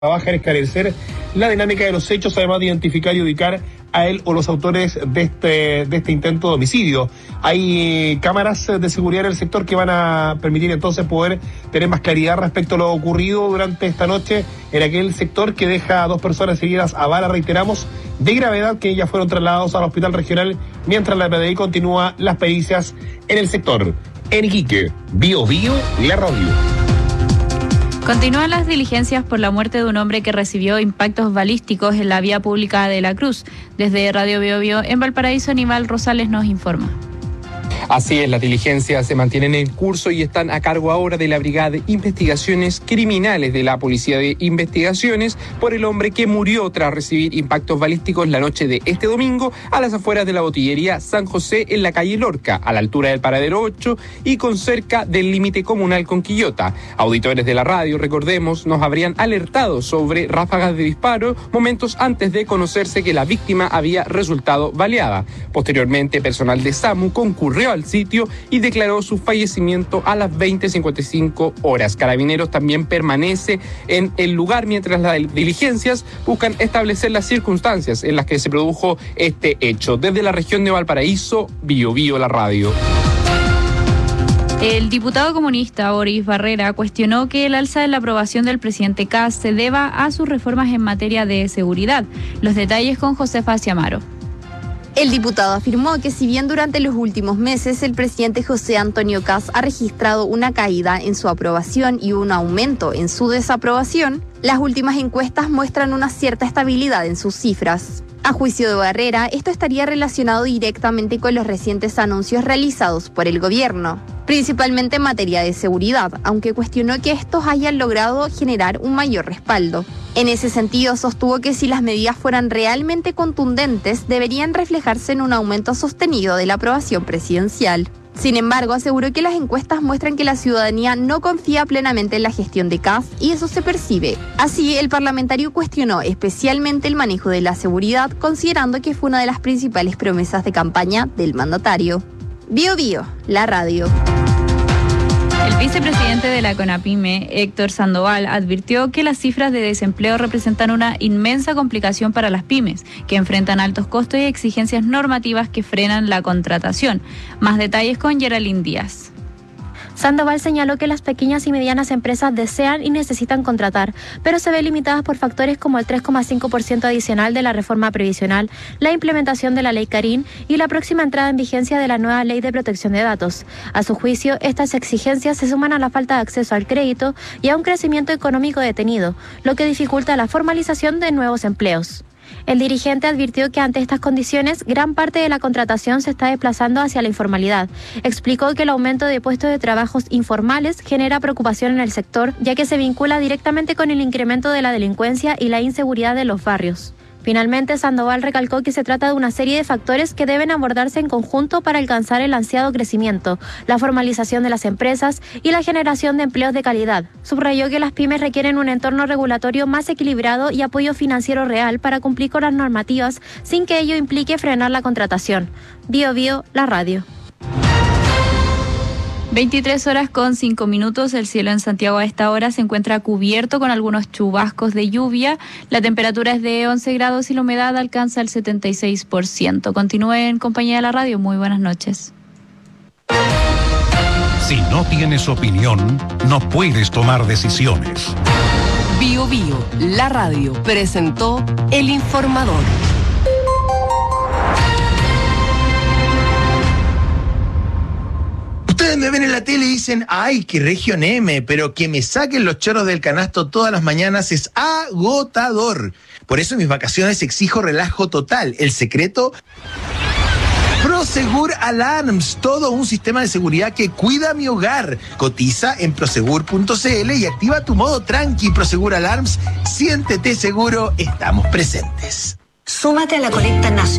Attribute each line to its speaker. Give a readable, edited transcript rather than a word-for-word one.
Speaker 1: trabaja en esclarecer la dinámica de los hechos, además de identificar y ubicar a él o los autores de este intento de homicidio. Hay cámaras de seguridad en el sector que van a permitir entonces poder tener más claridad respecto a lo ocurrido durante esta noche en aquel sector que deja a 2 personas heridas a bala, reiteramos, de gravedad, que ya fueron trasladados al hospital regional, mientras la PDI continúa las pericias en el sector. En Iquique, Bio Bio, la radio.
Speaker 2: Continúan las diligencias por la muerte de un hombre que recibió impactos balísticos en la vía pública de La Cruz. Desde Radio Bio Bio en Valparaíso, Aníbal Rosales nos informa.
Speaker 3: Así es, las diligencias se mantienen en curso y están a cargo ahora de la Brigada de Investigaciones Criminales de la Policía de Investigaciones por el hombre que murió tras recibir impactos balísticos la noche de este domingo a las afueras de la botillería San José en la calle Lorca, a la altura del Paradero 8 y con cerca del límite comunal con Quillota. Auditores de la radio, recordemos, nos habrían alertado sobre ráfagas de disparo momentos antes de conocerse que la víctima había resultado baleada. Posteriormente, personal de SAMU concurrió al sitio y declaró su fallecimiento a las 20:55 horas. Carabineros también permanece en el lugar mientras las diligencias buscan establecer las circunstancias en las que se produjo este hecho. Desde la región de Valparaíso, Bio Bio, la radio.
Speaker 2: El diputado comunista Boris Barrera cuestionó que el alza de la aprobación del presidente Kast se deba a sus reformas en materia de seguridad. Los detalles con Josefa Ciamaro.
Speaker 4: El diputado afirmó que si bien durante los últimos meses el presidente José Antonio Kast ha registrado una caída en su aprobación y un aumento en su desaprobación, las últimas encuestas muestran una cierta estabilidad en sus cifras. A juicio de Barrera, esto estaría relacionado directamente con los recientes anuncios realizados por el gobierno, principalmente en materia de seguridad, aunque cuestionó que estos hayan logrado generar un mayor respaldo. En ese sentido, sostuvo que si las medidas fueran realmente contundentes, deberían reflejarse en un aumento sostenido de la aprobación presidencial. Sin embargo, aseguró que las encuestas muestran que la ciudadanía no confía plenamente en la gestión de Kast y eso se percibe. Así, el parlamentario cuestionó especialmente el manejo de la seguridad, considerando que fue una de las principales promesas de campaña del mandatario. Bio Bio, la radio.
Speaker 2: El vicepresidente de la CONAPYME, Héctor Sandoval, advirtió que las cifras de desempleo representan una inmensa complicación para las pymes, que enfrentan altos costos y exigencias normativas que frenan la contratación. Más detalles con Geraldine Díaz.
Speaker 5: Sandoval señaló que las pequeñas y medianas empresas desean y necesitan contratar, pero se ven limitadas por factores como el 3,5% adicional de la reforma previsional, la implementación de la ley Carín y la próxima entrada en vigencia de la nueva ley de protección de datos. A su juicio, estas exigencias se suman a la falta de acceso al crédito y a un crecimiento económico detenido, lo que dificulta la formalización de nuevos empleos. El dirigente advirtió que ante estas condiciones, gran parte de la contratación se está desplazando hacia la informalidad. Explicó que el aumento de puestos de trabajos informales genera preocupación en el sector, ya que se vincula directamente con el incremento de la delincuencia y la inseguridad de los barrios. Finalmente, Sandoval recalcó que se trata de una serie de factores que deben abordarse en conjunto para alcanzar el ansiado crecimiento, la formalización de las empresas y la generación de empleos de calidad. Subrayó que las pymes requieren un entorno regulatorio más equilibrado y apoyo financiero real para cumplir con las normativas sin que ello implique frenar la contratación. Bio Bio, la radio.
Speaker 2: 23:05. El cielo en Santiago a esta hora se encuentra cubierto con algunos chubascos de lluvia. La temperatura es de 11 grados y la humedad alcanza el 76%. Continúe en compañía de la radio. Muy buenas noches.
Speaker 6: Si no tienes opinión, no puedes tomar decisiones.
Speaker 7: Bio Bio, la radio, presentó El Informador.
Speaker 8: Ustedes me ven en la tele y dicen, ay, qué región M, pero que me saquen los chorros del canasto todas las mañanas es agotador. Por eso en mis vacaciones exijo relajo total. El secreto, Prosegur Alarms, todo un sistema de seguridad que cuida mi hogar. Cotiza en prosegur.cl y activa tu modo tranqui. Prosegur Alarms, siéntete seguro, estamos presentes.
Speaker 9: Súmate a la colecta nacional.